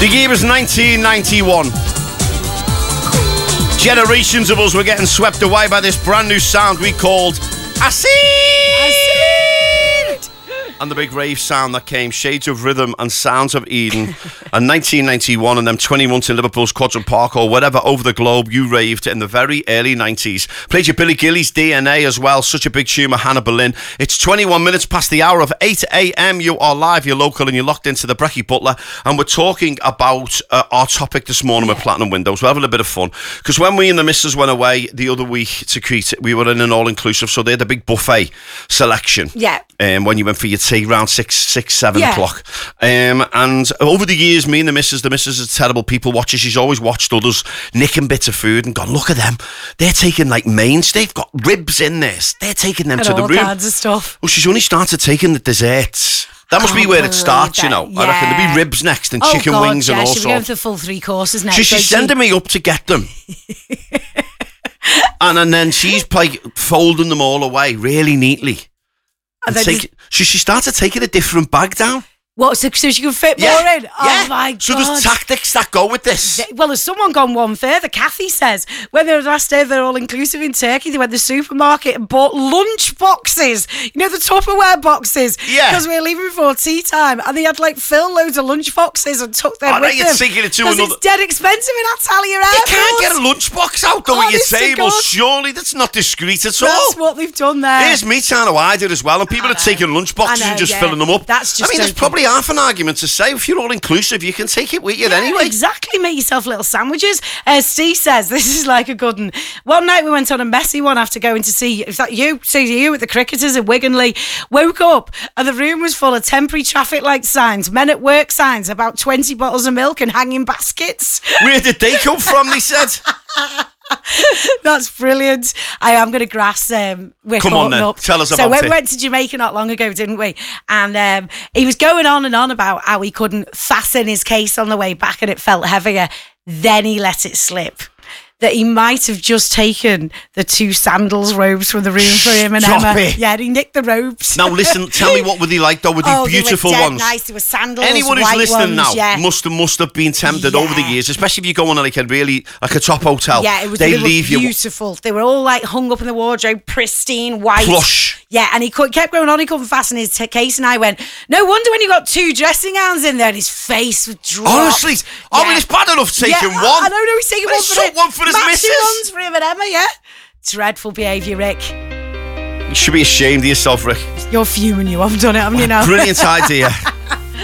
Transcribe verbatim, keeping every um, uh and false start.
The year was nineteen ninety-one. Generations of us were getting swept away by this brand new sound we called acid. Acid! And the big rave sound that came, shades of rhythm and sounds of Eden. And nineteen ninety-one and them twenty months in Liverpool's Quadrant Park or whatever over the globe, you raved in the very early nineties. Played your Billy Gillies D N A as well, such a big tune with Hannah Boleyn. It's twenty-one minutes past the hour of eight a.m. You are live, you're local and you're locked into the Brekkie Butler, and we're talking about uh, our topic this morning with Platinum Windows. We're having a bit of fun because when we and the missus went away the other week to Crete, we were in an all-inclusive, so they had a big buffet selection. Yeah. Um, when you went for your tea around six, six, seven Yeah. o'clock. Um, and over the years, me and the missus, the missus is a terrible people watcher. She's always watched others nicking bits of food and gone, look at them. They're taking like mains. They've got ribs in this. They're taking them And to the all room. kinds of stuff. Well, she's only started taking the desserts. That must be where it starts, you know. believe I it. reckon there'll Yeah. be ribs next and Oh, chicken God, wings yeah, and all she'll be going sorts. for the full three courses next. So she's won't sending me up to get them. and, and then she's like folding them all away really neatly. And And then take, so she started taking a different bag down. What, so, so she can fit Yeah, more in? Oh, yeah. my God. So there's tactics that go with this. Th- Well, there's someone gone one further. Kathy says when they were last day they're all inclusive in Turkey, they went to the supermarket and bought lunch boxes. You know, the Tupperware boxes. Yeah. Because we were leaving before tea time, and they had like fill loads of lunch boxes and took them Oh, now with you're them. taking it to 'Cause another- it's dead expensive in Antalya Airport. You can't get a lunchbox out though at your Honest to table. God. Surely that's not discreet at all. That's what they've done there. Here's me trying to hide it as well, and people I are taking know. lunchboxes I know, and just yeah. filling them up. That's just I mean, there's open. probably half an argument to say if you're all inclusive, you can take it with you Yeah, anyway. Exactly, make yourself little sandwiches. Uh, Steve says, this is like a good one. One night we went on a messy one after going to see, is that you? See you at the Cricketers at Wiganley. Woke up and the room was full of temporary traffic light signs, men at work signs, about twenty bottles of milk and hanging baskets. Where did they come from, they said? That's brilliant. I am going to grass um, we're Come on caught then, up. tell us so about when it. we went to Jamaica not long ago, didn't we? And um, he was going on and on about how he couldn't fasten his case on the way back and it felt heavier. Then he let it slip that he might have just taken the two sandals robes from the room for him and Stop Emma. it. Yeah, he nicked the robes. Now listen, tell me what were they like though? Were they Oh, beautiful they were dead ones? nice. They were sandals. Anyone who's white listening ones, now yeah. must have must have been tempted over the Yeah. years, especially if you go on like a really like a top hotel. Yeah, it was. They They, were leave you beautiful. They were all like hung up in the wardrobe, pristine white, plush. Yeah, and he could, kept going on. He couldn't fasten his t- case, and I went, "No wonder when you got two dressing gowns in there, and his face would drop." Honestly, I mean, Yeah. it's bad enough taking yeah, one. I don't know. He's taking But one he's for, took one for his matching missus. ones for him and Emma. Yeah, dreadful behaviour, Rick. You should be ashamed of yourself, Rick. You're fuming. You haven't done it, haven't you? Now. Brilliant idea.